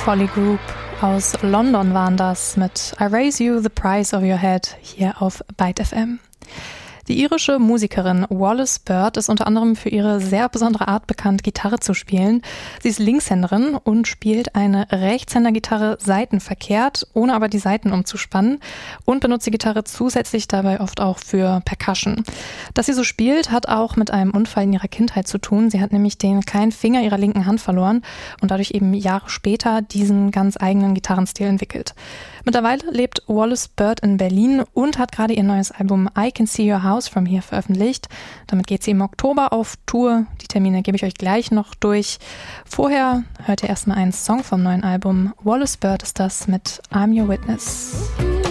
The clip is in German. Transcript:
Folly Group aus London waren das mit I Raise You the Price of Your Head hier auf Byte FM. Die irische Musikerin Wallis Bird ist unter anderem für ihre sehr besondere Art bekannt, Gitarre zu spielen. Sie ist Linkshänderin und spielt eine Rechtshändergitarre seitenverkehrt, ohne aber die Saiten umzuspannen, und benutzt die Gitarre zusätzlich dabei oft auch für Percussion. Dass sie so spielt, hat auch mit einem Unfall in ihrer Kindheit zu tun. Sie hat nämlich den kleinen Finger ihrer linken Hand verloren und dadurch eben Jahre später diesen ganz eigenen Gitarrenstil entwickelt. Mittlerweile lebt Wallis Bird in Berlin und hat gerade ihr neues Album I Can See Your House From Here veröffentlicht. Damit geht sie im Oktober auf Tour. Die Termine gebe ich euch gleich noch durch. Vorher hört ihr erstmal einen Song vom neuen Album. Wallis Bird ist das mit I'm Your Witness.